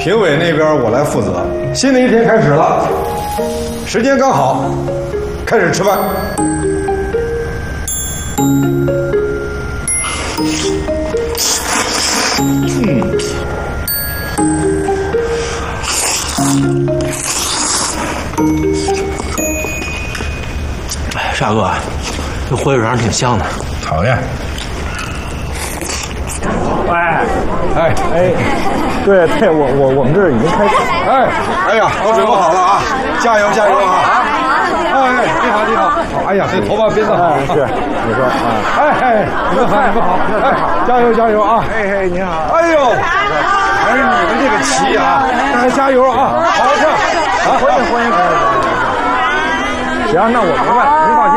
评委那边我来负责。新的一天开始了，时间刚好，开始吃饭。 沙哥，这火腿肠挺香的。 讨厌。 对，我们这儿已经开始。 哎呀，都准备好了啊！加油加油啊！你好。哎呀，这头发编得好。 是，你说啊。你们好。加油啊！ 你好。 哎呦，还是你们这个齐啊！大家加油啊！好好唱。 欢迎。行，那我明白，您放心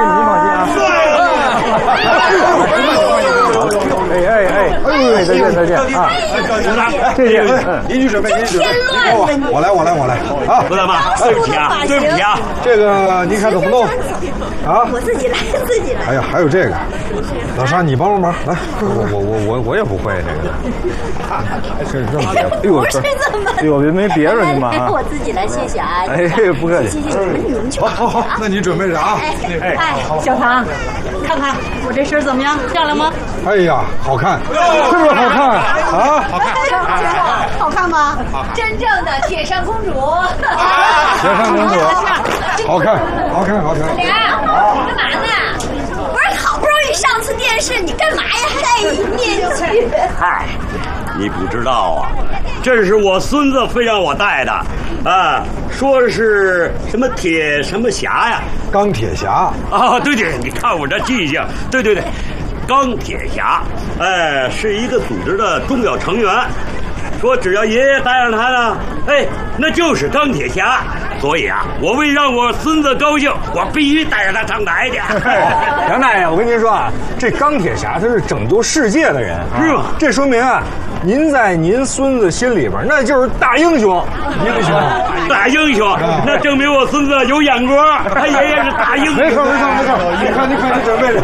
啊。再见啊！谢谢。 您去准备，您给我来啊！ 不大妈，对不起啊！ 这个您看怎么弄啊？ 我自己来。 哎呀，还有这个，老沙你帮忙来，我也不会这个。是这么别， 不是这么， 哎呦，没别着您吧啊！ 我自己来，谢谢啊！ 不客气。 谢，你们去。 好，那你准备着啊！ 小唐，看看我这身怎么样，漂亮吗？ 哎呀，好看，是不是好看啊？ 好看吗？ 真正的铁扇公主。 铁扇公主，好看。 俩，干嘛呢？不是好不容易上次电视，你干嘛呀？还一面去。 嗨，你不知道啊，这是我孙子非让我带的，啊，说是什么铁什么侠呀？ 钢铁侠啊，对，你看我这记性，对，钢铁侠，是一个组织的重要成员。说只要爷爷带上他呢，那就是钢铁侠。所以啊，我为让我孙子高兴，我必须带着他上台去。 杨大爷，我跟您说啊，这钢铁侠他是拯救世界的人， 是吗？ 这说明啊，您在您孙子心里边那就是大英雄， 大英雄，那证明我孙子有眼光，他爷爷是大英雄。 没错，你看，你准备着。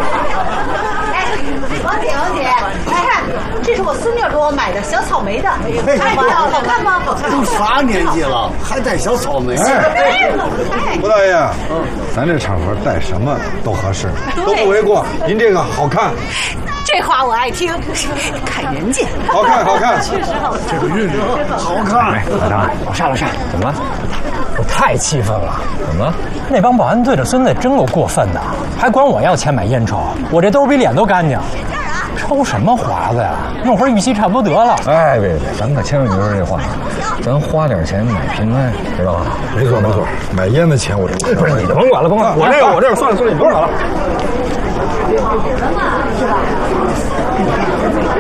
王姐，看，这是我孙女给我买的小草莓的，好看吗？ 都啥年纪了，还带小草莓？ 吴大爷，咱这场合带什么都合适，都不为过。您这个好看， 这话我爱听，看人家， 好看， 确实好看。 这个韵律好看。 老沙，怎么了？我太气愤了！怎么了？那帮保安队的孙子真够过分的，还管我要钱买烟抽，我这兜比脸都干净。抽什么华子呀？弄会儿玉溪差不多得了。 别，咱可千万别说这话，咱花点钱买平安，知道吧？ 没错，买烟的钱我这不是你就甭管了，我这个算了，你甭管了。